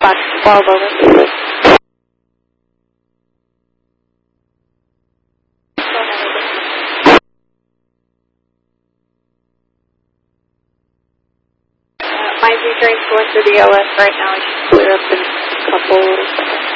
Box 12 over. My view train's going through the OS right now. I should clear up in a couple